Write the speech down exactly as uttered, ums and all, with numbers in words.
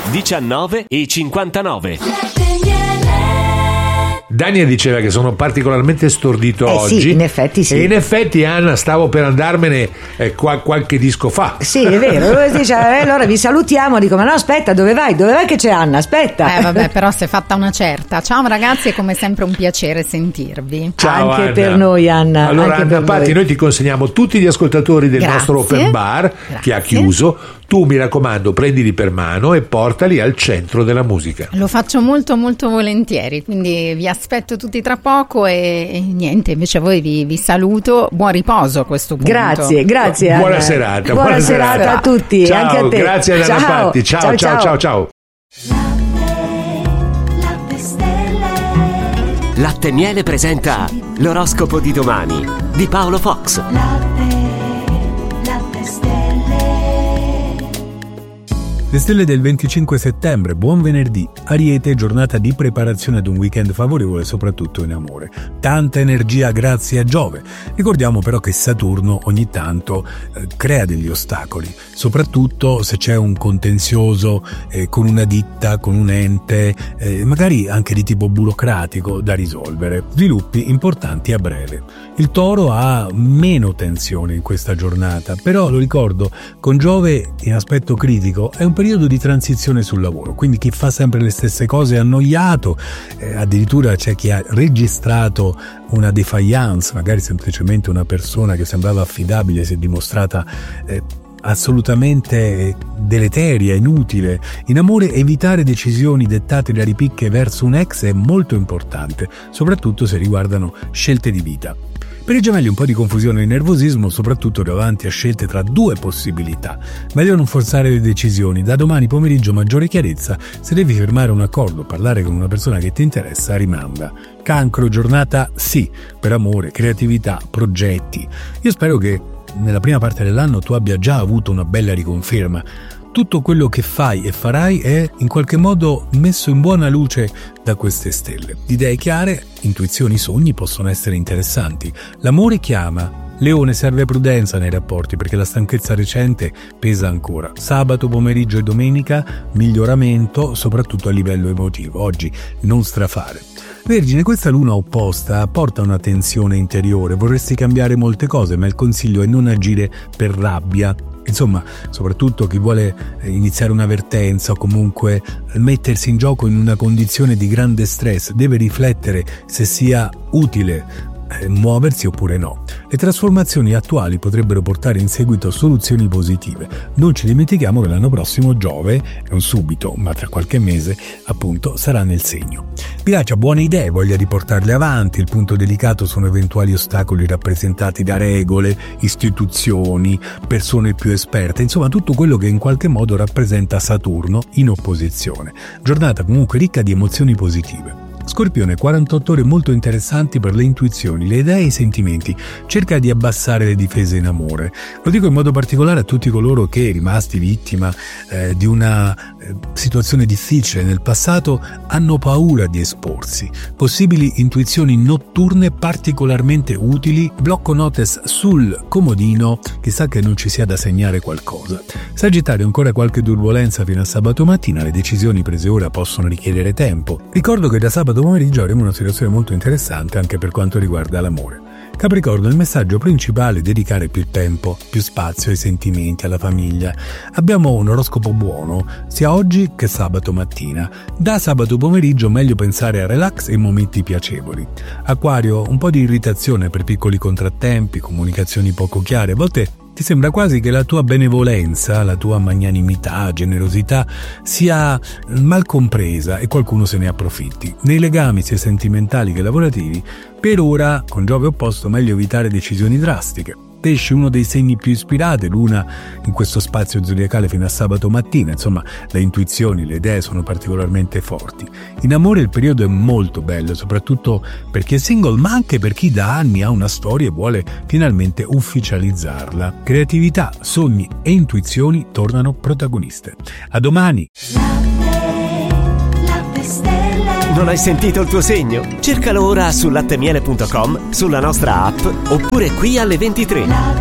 diciannove e cinquantanove. Dania diceva che sono particolarmente stordito eh oggi. Sì, in effetti sì. E in effetti, Anna, stavo per andarmene eh, qua, qualche disco fa. Sì, è vero. Dice, eh, allora vi salutiamo. Dico, ma no, aspetta, dove vai? Dove vai che c'è Anna? Aspetta. Eh vabbè, però si è fatta una certa. Ciao ragazzi, è come sempre un piacere sentirvi. Ciao, anche Anna. per noi, Anna. Allora, anche Anna per Patti, noi. noi ti consegniamo tutti gli ascoltatori del Grazie. nostro open bar. Grazie. Che ha chiuso. Tu, mi raccomando, prendili per mano e portali al centro della musica. Lo faccio molto molto volentieri, quindi vi aspetto tutti tra poco e, e niente, invece voi vi, vi saluto, buon riposo a questo punto. Grazie, grazie Anna. Buona serata. Buona, buona serata, serata a tutti, ciao, anche a te. Grazie ad Anna Ciao. Patti. Ciao, Ciao, ciao, ciao, ciao. Latte e Miele presenta l'oroscopo di domani di Paolo Fox. Le stelle del venticinque settembre, buon venerdì. Ariete, giornata di preparazione ad un weekend favorevole soprattutto in amore. Tanta energia grazie a Giove. Ricordiamo però che Saturno ogni tanto eh, crea degli ostacoli, soprattutto se c'è un contenzioso eh, con una ditta, con un ente, eh, magari anche di tipo burocratico da risolvere. Sviluppi importanti a breve. Il Toro ha meno tensione in questa giornata, però lo ricordo, con Giove in aspetto critico è un periodo di transizione sul lavoro, quindi chi fa sempre le stesse cose è annoiato, eh, addirittura c'è chi ha registrato una defiance, magari semplicemente una persona che sembrava affidabile si è dimostrata eh, assolutamente deleteria, inutile. In amore evitare decisioni dettate da ripicche verso un ex è molto importante, soprattutto se riguardano scelte di vita. Per i gemelli un po' di confusione e nervosismo, soprattutto davanti a scelte tra due possibilità. Meglio non forzare le decisioni, da domani pomeriggio maggiore chiarezza, se devi firmare un accordo o parlare con una persona che ti interessa, rimanda. Cancro, giornata sì, per amore, creatività, progetti. Io spero che nella prima parte dell'anno tu abbia già avuto una bella riconferma. Tutto quello che fai e farai è in qualche modo messo in buona luce da queste stelle. Idee chiare, intuizioni, sogni possono essere interessanti. L'amore chiama. Leone, serve prudenza nei rapporti perché la stanchezza recente pesa ancora. Sabato, pomeriggio e domenica miglioramento soprattutto a livello emotivo. Oggi non strafare. Vergine, questa luna opposta porta una tensione interiore. Vorresti cambiare molte cose, ma il consiglio è non agire per rabbia. Insomma, soprattutto chi vuole iniziare una vertenza o comunque mettersi in gioco in una condizione di grande stress deve riflettere se sia utile muoversi oppure no. Le trasformazioni attuali potrebbero portare in seguito soluzioni positive. Non ci dimentichiamo che l'anno prossimo Giove, non subito ma tra qualche mese appunto, sarà nel segno. Bilancia, buone idee, voglia di portarle avanti. Il punto delicato sono eventuali ostacoli rappresentati da regole, istituzioni, persone più esperte, insomma tutto quello che in qualche modo rappresenta Saturno in opposizione. Giornata comunque ricca di emozioni positive. Scorpione, quarantotto ore molto interessanti per le intuizioni, le idee e i sentimenti. Cerca di abbassare le difese in amore. Lo dico in modo particolare a tutti coloro che, rimasti vittima eh, di una eh, situazione difficile nel passato, hanno paura di esporsi. Possibili intuizioni notturne particolarmente utili. Blocco notes sul comodino, chissà che non ci sia da segnare qualcosa. Sagittario, ancora qualche turbolenza fino a sabato mattina. Le decisioni prese ora possono richiedere tempo. Ricordo che da sabato pomeriggio avremo una situazione molto interessante anche per quanto riguarda l'amore. Capricorno, il messaggio principale è dedicare più tempo, più spazio ai sentimenti, alla famiglia. Abbiamo un oroscopo buono sia oggi che sabato mattina. Da sabato pomeriggio meglio pensare a relax e momenti piacevoli. Acquario, un po' di irritazione per piccoli contrattempi, comunicazioni poco chiare, a volte ti sembra quasi che la tua benevolenza, la tua magnanimità, generosità sia mal compresa e qualcuno se ne approfitti. Nei legami sia sentimentali che lavorativi, per ora, con Giove opposto, meglio evitare decisioni drastiche. Pesci, uno dei segni più ispirati, luna in questo spazio zodiacale fino a sabato mattina, insomma le intuizioni, le idee sono particolarmente forti. In amore il periodo è molto bello, soprattutto per chi è single, ma anche per chi da anni ha una storia e vuole finalmente ufficializzarla. Creatività, sogni e intuizioni tornano protagoniste. A domani! Non hai sentito il tuo segno? Cercalo ora su latte miele punto com, sulla nostra app oppure qui alle ventitré.